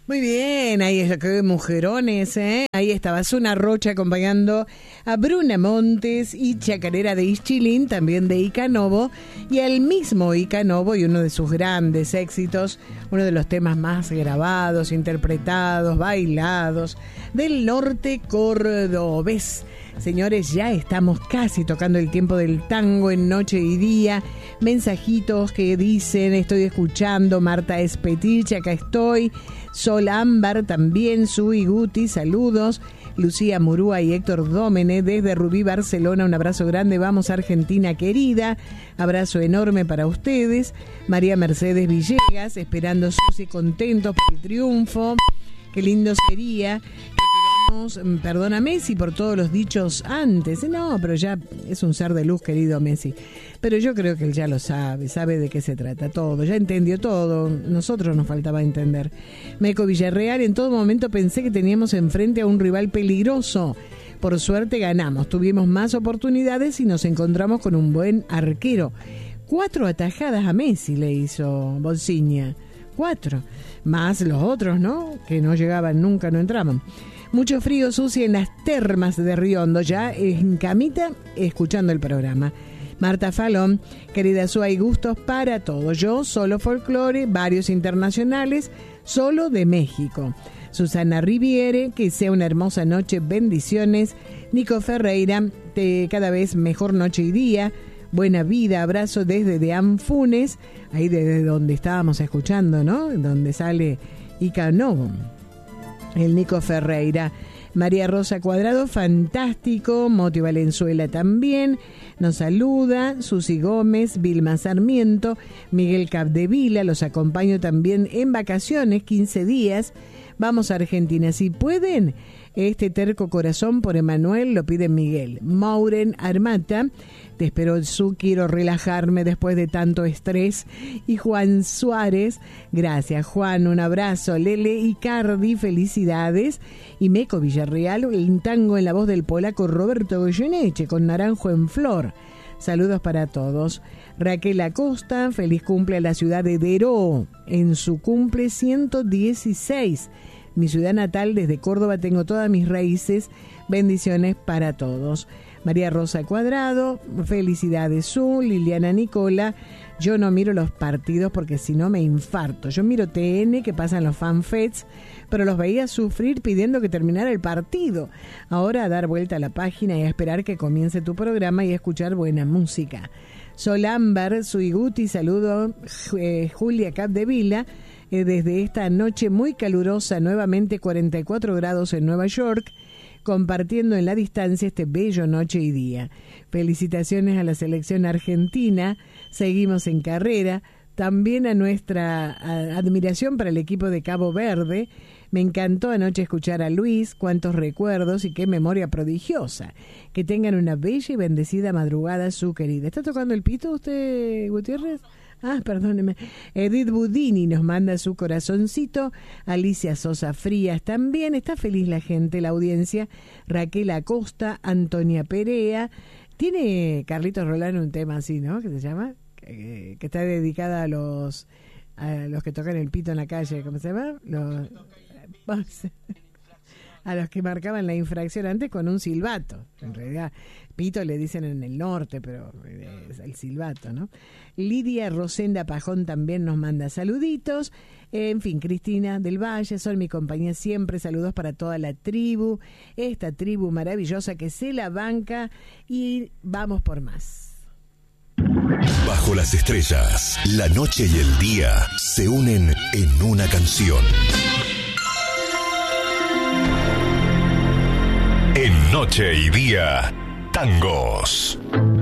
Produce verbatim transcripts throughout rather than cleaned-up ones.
Muy bien, ahí está, qué mujerones, ¿eh? Ahí estaba Zuna Rocha acompañando a Bruna Montes y Chacarera de Ischilín, también de Ica Novo, y el mismo Ica Novo y uno de sus grandes éxitos, uno de los temas más grabados, interpretados, bailados del norte cordobés. Señores, ya estamos casi tocando el tiempo del tango en Noche y Día. Mensajitos que dicen, estoy escuchando, Marta Espetich, acá estoy. Sol Ámbar también, Sui Guti, saludos. Lucía Murúa y Héctor Dómene desde Rubí, Barcelona, un abrazo grande. Vamos, Argentina querida, abrazo enorme para ustedes. María Mercedes Villegas, esperando Susi, contentos por el triunfo. Qué lindo sería que pidamos perdón a Messi por todos los dichos antes. No, pero ya es un ser de luz, querido Messi. Pero yo creo que él ya lo sabe, sabe de qué se trata todo, ya entendió todo, nosotros nos faltaba entender. Meco Villarreal, en todo momento pensé que teníamos enfrente a un rival peligroso. Por suerte ganamos, tuvimos más oportunidades y nos encontramos con un buen arquero. Cuatro atajadas a Messi le hizo Bolsiña, cuatro, más los otros, ¿no? Que no llegaban nunca, no entraban. Mucho frío, Susi, en las termas de Riondo, ya en camita, escuchando el programa. Marta Falón, querida Su, hay gustos para todo. Yo, solo folclore, varios internacionales, solo de México. Susana Riviere, que sea una hermosa noche, bendiciones. Nico Ferreira, te, cada vez mejor noche y día. Buena vida, abrazo desde Deán Funes, ahí desde donde estábamos escuchando, ¿no? Donde sale Ica Novo. El Nico Ferreira. María Rosa Cuadrado, fantástico. Moti Valenzuela también nos saluda. Susi Gómez, Vilma Sarmiento, Miguel Capdevila, los acompaño también en vacaciones, quince días. Vamos a Argentina, si pueden. Este terco corazón por Emanuel, lo pide Miguel. Mauren Armata, te espero, Su, quiero relajarme después de tanto estrés. Y Juan Suárez, gracias Juan, un abrazo. Lele Icardi, felicidades. Y Meco Villarreal, el tango en la voz del polaco Roberto Goyeneche con Naranjo en Flor. Saludos para todos. Raquel Acosta, feliz cumple a la ciudad de Deró, en su cumple ciento dieciséis. Mi ciudad natal, desde Córdoba, tengo todas mis raíces. Bendiciones para todos. María Rosa Cuadrado, felicidades Su. Liliana Nicola, yo no miro los partidos porque si no me infarto. Yo miro T N, que pasan los fanfests, pero los veía sufrir pidiendo que terminara el partido. Ahora a dar vuelta a la página y a esperar que comience tu programa y a escuchar buena música. Sol Ámbar, Suiguti, saludo. eh, Julia Capdevila, eh, desde esta noche muy calurosa, nuevamente cuarenta y cuatro grados en Nueva York, compartiendo en la distancia este bello noche y día. Felicitaciones a la selección argentina, seguimos en carrera. También a nuestra a, admiración para el equipo de Cabo Verde. Me encantó anoche escuchar a Luis, cuántos recuerdos y qué memoria prodigiosa. Que tengan una bella y bendecida madrugada, Su querida. ¿Está tocando el pito usted, Gutiérrez? Ah, perdóneme. Edith Budini nos manda su corazoncito. Alicia Sosa Frías también. Está feliz la gente, la audiencia. Raquel Acosta, Antonia Perea. Tiene Carlitos Rolán un tema así, ¿no? ¿Qué se llama? Que, que está dedicada a los a los que tocan el pito en la calle. ¿Cómo se llama? Los, a los que marcaban la infracción antes con un silbato. En realidad, pito le dicen en el norte, pero es el silbato, ¿no? Lidia Rosenda Pajón también nos manda saluditos. En fin, Cristina del Valle, son mi compañía siempre. Saludos para toda la tribu, esta tribu maravillosa que se la banca, y vamos por más. Bajo las estrellas, la noche y el día se unen en una canción. En Noche y Día, tangos.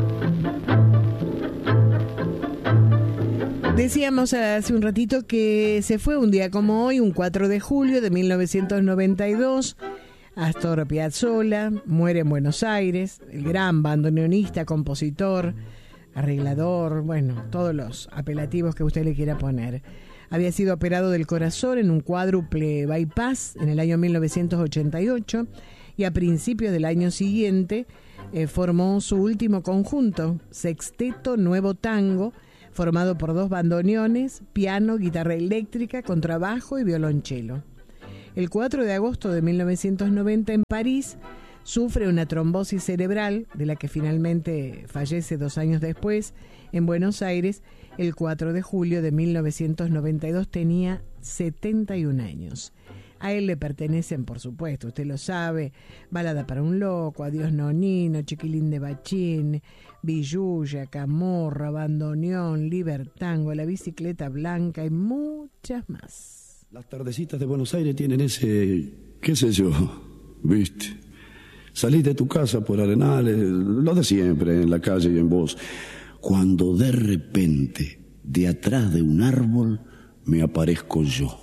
Decíamos hace un ratito que se fue un día como hoy, un cuatro de julio de mil novecientos noventa y dos, Astor Piazzolla, muere en Buenos Aires, el gran bandoneonista, compositor, arreglador, bueno, todos los apelativos que usted le quiera poner. Había sido operado del corazón en un cuádruple bypass en el año mil novecientos ochenta y ocho y a principios del año siguiente eh, formó su último conjunto, Sexteto Nuevo Tango, formado por dos bandoneones, piano, guitarra eléctrica, contrabajo y violonchelo. El cuatro de agosto de mil novecientos noventa en París sufre una trombosis cerebral, de la que finalmente fallece dos años después. En Buenos Aires, el cuatro de julio de mil novecientos noventa y dos, tenía setenta y un años. A él le pertenecen, por supuesto, usted lo sabe, Balada para un loco, Adiós Nonino, Chiquilín de Bachín, Villuya, Camorra, Bandoneón, Libertango, La Bicicleta Blanca y muchas más. Las tardecitas de Buenos Aires tienen ese, qué sé yo, viste. Salís de tu casa por Arenales, lo de siempre, en la calle y en vos, cuando de repente, de atrás de un árbol, me aparezco yo.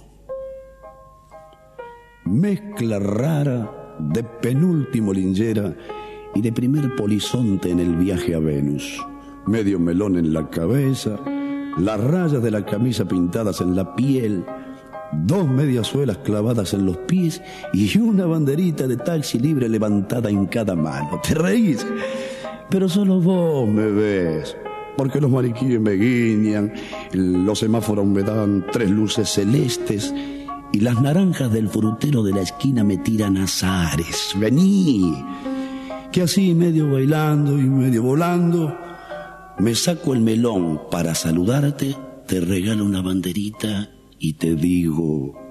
Mezcla rara de penúltimo lingera y de primer polizonte en el viaje a Venus. Medio melón en la cabeza, las rayas de la camisa pintadas en la piel, dos mediasuelas clavadas en los pies y una banderita de taxi libre levantada en cada mano. ¿Te reís? Pero solo vos me ves, porque los maniquíes me guiñan, los semáforos me dan tres luces celestes y las naranjas del frutero de la esquina me tiran azares. Vení, que así medio bailando y medio volando, me saco el melón para saludarte, te regalo una banderita y te digo: